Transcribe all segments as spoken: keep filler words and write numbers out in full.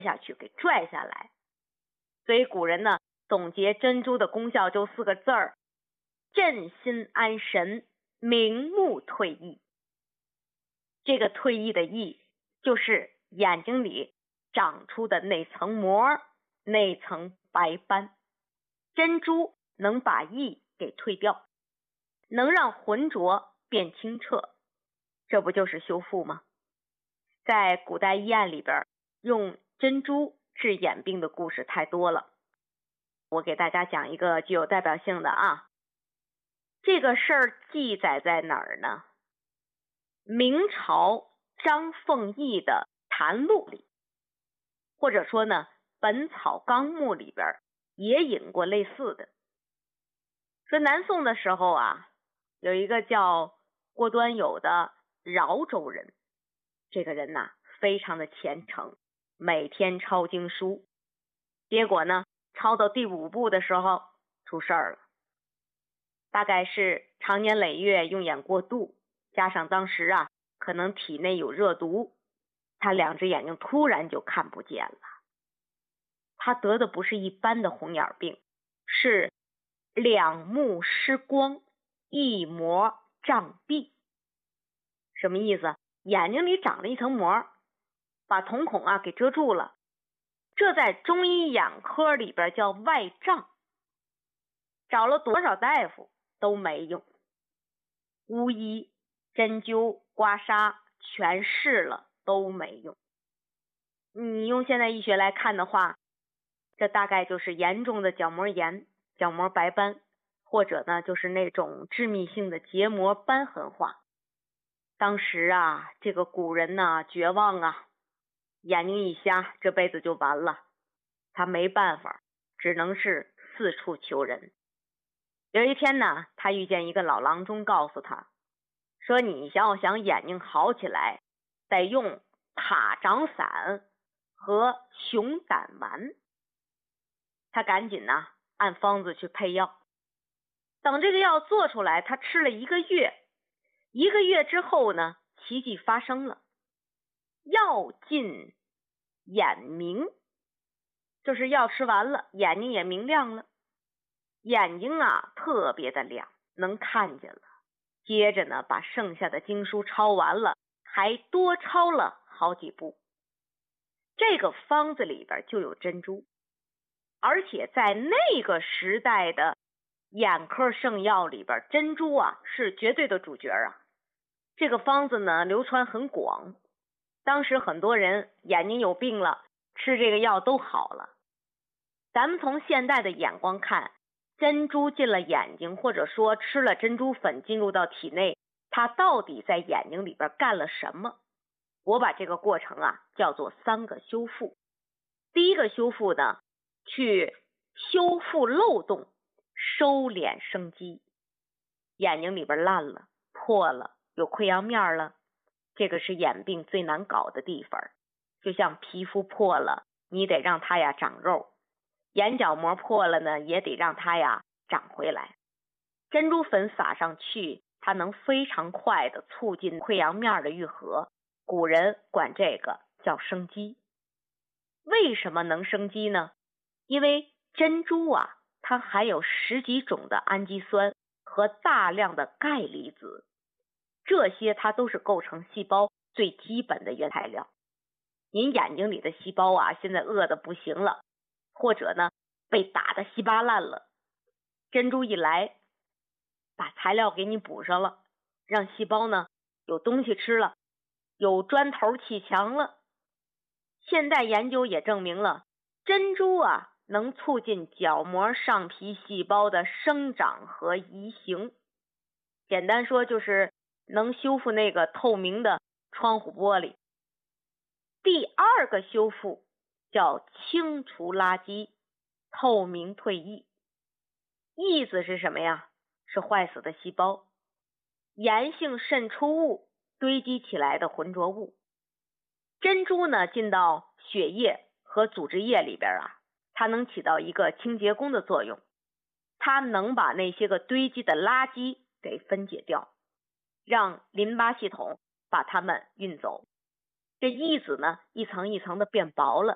下去给拽下来。所以古人呢总结珍珠的功效就四个字儿：镇心安神，明目退翳。这个退翳的翳就是眼睛里长出的那层膜，那层白斑。珍珠能把翳给退掉，能让浑浊变清澈，这不就是修复吗？在古代医案里边，用珍珠治眼病的故事太多了，我给大家讲一个具有代表性的啊。这个事儿记载在哪儿呢？明朝张凤义的谈录里，或者说呢本草纲目里边也引过类似的。说南宋的时候啊，有一个叫郭端友的饶州人，这个人呐、啊、非常的虔诚，每天抄经书。结果呢抄到第五部的时候出事儿了，大概是长年累月用眼过度，加上当时啊可能体内有热毒，他两只眼睛突然就看不见了。他得的不是一般的红眼病，是两目失光，一膜障蔽。什么意思？眼睛里长了一层膜，把瞳孔啊给遮住了，这在中医眼科里边叫外障，找了多少大夫都没用，巫医、针灸、刮痧全试了都没用。你用现代医学来看的话，这大概就是严重的角膜炎、角膜白斑，或者呢就是那种致密性的结膜瘢痕化。当时啊这个古人呢绝望啊，眼睛一瞎这辈子就完了，他没办法，只能是四处求人。有一天呢他遇见一个老郎中，告诉他说，你要想眼睛好起来，得用塔掌散和熊胆丸。他赶紧呢按方子去配药，等这个药做出来，他吃了一个月，一个月之后呢奇迹发生了，药尽眼明，就是药吃完了，眼睛也明亮了，眼睛啊特别的亮，能看见了。接着呢把剩下的经书抄完了，还多抄了好几部。这个方子里边就有珍珠，而且在那个时代的眼科圣药里边，珍珠啊是绝对的主角啊。这个方子呢流传很广，当时很多人眼睛有病了，吃这个药都好了。咱们从现代的眼光看，珍珠进了眼睛，或者说吃了珍珠粉进入到体内，它到底在眼睛里边干了什么？我把这个过程啊叫做三个修复。第一个修复呢，去修复漏洞，收敛生机。眼睛里边烂了、破了、有溃疡面了，这个是眼病最难搞的地方。就像皮肤破了，你得让它呀长肉，眼角膜破了呢，也得让它呀长回来。珍珠粉撒上去，它能非常快的促进溃疡面的愈合，古人管这个叫生肌。为什么能生肌呢？因为珍珠啊它含有十几种的氨基酸和大量的钙离子，这些它都是构成细胞最基本的原材料。您眼睛里的细胞啊现在饿得不行了，或者呢被打得稀巴烂了，珍珠一来把材料给你补上了，让细胞呢有东西吃了，有砖头砌墙了。现代研究也证明了，珍珠啊能促进角膜上皮细胞的生长和移行，简单说就是能修复那个透明的窗户玻璃。第二个修复叫清除垃圾，透明退翳。翳字是什么呀？是坏死的细胞，炎性渗出物堆积起来的浑浊物。珍珠呢进到血液和组织液里边啊，它能起到一个清洁工的作用，它能把那些个堆积的垃圾给分解掉，让淋巴系统把它们运走。这翳子呢一层一层的变薄了，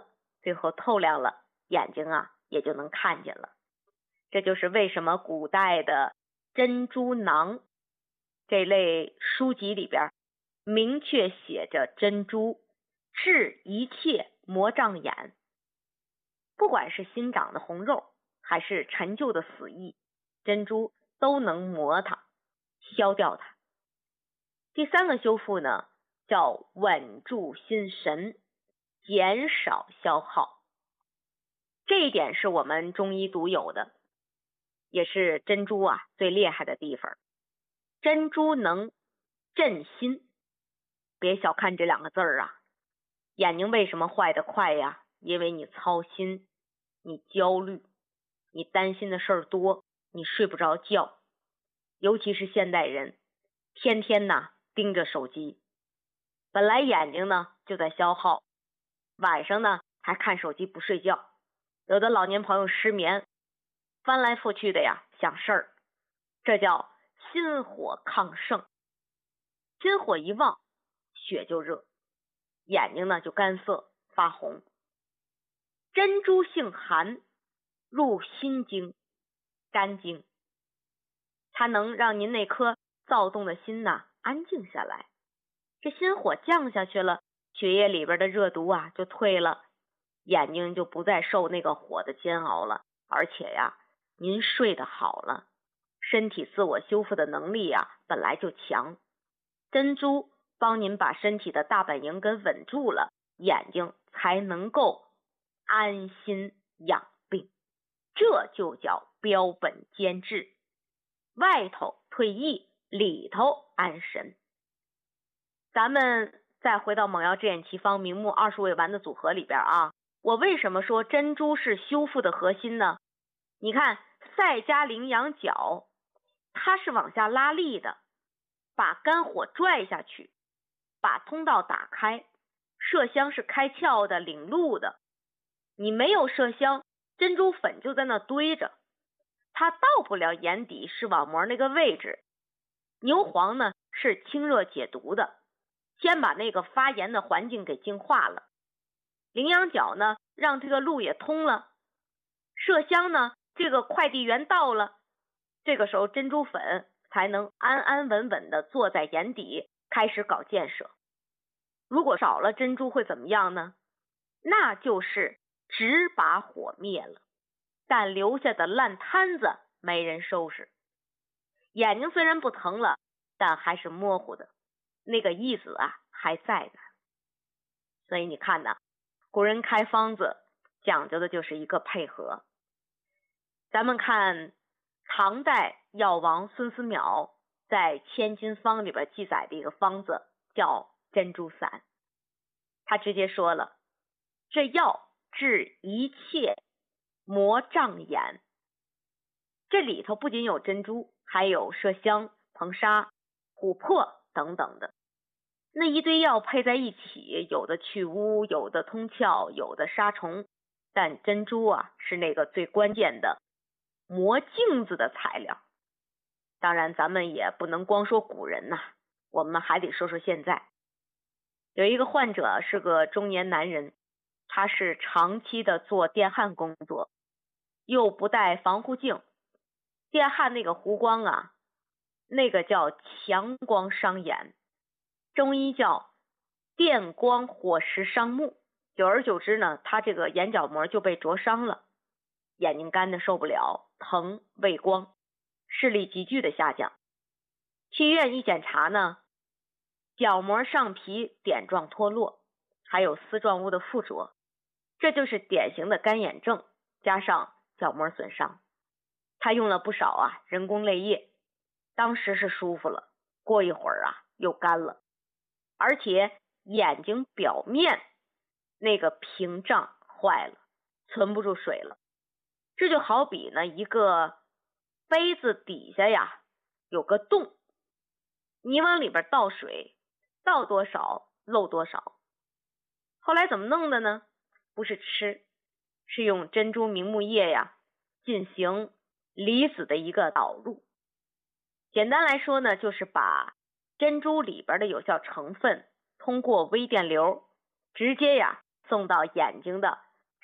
最后透亮了，眼睛啊也就能看见了。这就是为什么古代的珍珠囊这类书籍里边明确写着珍珠治一切魔障眼，不管是新长的红肉还是陈旧的死意，珍珠都能磨它，消掉它。第三个修复呢，叫稳住心神，减少消耗。这一点是我们中医独有的，也是珍珠啊最厉害的地方。珍珠能镇心，别小看这两个字儿啊。眼睛为什么坏得快呀？因为你操心，你焦虑，你担心的事儿多，你睡不着觉。尤其是现代人，天天呐盯着手机，本来眼睛呢就在消耗，晚上呢还看手机不睡觉。有的老年朋友失眠，翻来覆去的呀想事儿，这叫心火亢盛。心火一旺，血就热，眼睛呢就干涩发红。珍珠性寒，入心经、肝经，它能让您那颗躁动的心呐安静下来。这心火降下去了，血液里边的热毒啊就退了，眼睛就不再受那个火的煎熬了，而且呀您睡得好了，身体自我修复的能力呀本来就强。珍珠帮您把身体的大本营给稳住了，眼睛才能够安心养病。这就叫标本兼治，外头退疫，里头安神。咱们再回到猛药制眼奇方明目二十味丸的组合里边啊，我为什么说珍珠是修复的核心呢？你看赛加羚羊角，它是往下拉力的，把肝火拽下去，把通道打开，麝香是开窍的领路的。你没有麝香，珍珠粉就在那堆着，它到不了眼底视网膜那个位置。牛黄呢是清热解毒的，先把那个发炎的环境给净化了。羚羊角呢让这个路也通了，麝香呢这个快递员到了，这个时候珍珠粉才能安安稳稳的坐在眼底开始搞建设。如果少了珍珠会怎么样呢？那就是只把火灭了，但留下的烂摊子没人收拾。眼睛虽然不疼了，但还是模糊的，那个意思啊还在的。所以你看呢，古人开方子讲究的就是一个配合。咱们看唐代药王孙思邈在千金方里边记载的一个方子叫珍珠散，他直接说了，这药治一切魔障眼。这里头不仅有珍珠，还有麝香、硼砂、琥珀等等的。那一堆药配在一起，有的去污，有的通窍，有的杀虫，但珍珠啊是那个最关键的磨镜子的材料。当然咱们也不能光说古人呐、啊，我们还得说说现在。有一个患者是个中年男人，他是长期的做电焊工作，又不戴防护镜，电焊那个弧光啊，那个叫强光伤眼，中医叫电光火石伤目。久而久之呢，他这个眼角膜就被灼伤了，眼睛干的受不了，疼畏光，视力急剧的下降。去医院一检查呢，角膜上皮点状脱落，还有丝状物的附着，这就是典型的干眼症加上角膜损伤。他用了不少啊人工泪液，当时是舒服了，过一会儿啊又干了，而且眼睛表面那个屏障坏了，存不住水了。这就好比呢一个杯子底下呀有个洞，你往里边倒水，倒多少漏多少。后来怎么弄的呢？不是吃，是用珍珠明目液呀进行离子的一个导入。简单来说呢，就是把珍珠里边的有效成分通过微电流直接呀送到眼睛的